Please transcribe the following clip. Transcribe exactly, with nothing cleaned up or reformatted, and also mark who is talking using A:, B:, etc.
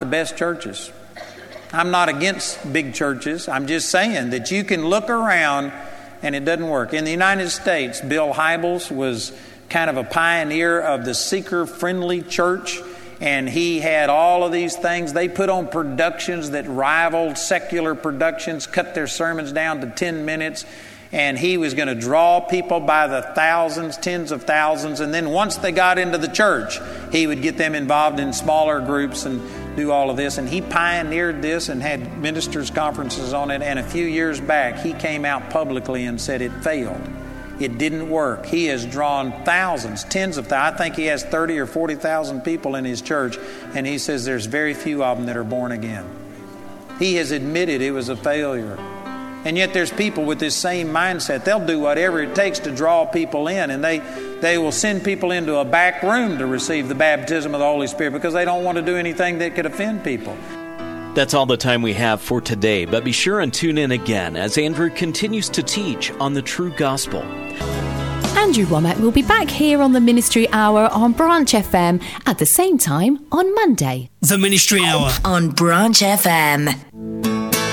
A: best churches. I'm not against big churches. I'm just saying that you can look around and it doesn't work. In the United States, Bill Hybels was kind of a pioneer of the seeker-friendly church, and he had all of these things. They put on productions that rivaled secular productions, cut their sermons down to ten minutes, and he was going to draw people by the thousands, tens of thousands, and then once they got into the church, he would get them involved in smaller groups and do all of this. And he pioneered this and had ministers' conferences on it, and a few years back, he came out publicly and said it failed. It didn't work. He has drawn thousands, tens of thousands. I think he has thirty or forty thousand people in his church, and he says there's very few of them that are born again. He has admitted it was a failure. And yet there's people with this same mindset. They'll do whatever it takes to draw people in, and they, they will send people into a back room to receive the baptism of the Holy Spirit because they don't want to do anything that could offend people.
B: That's all the time we have for today, but be sure and tune in again as Andrew continues to teach on the true gospel.
C: Andrew Wommack will be back here on the Ministry Hour on Branch F M at the same time on Monday.
D: The Ministry Hour
E: on Branch F M.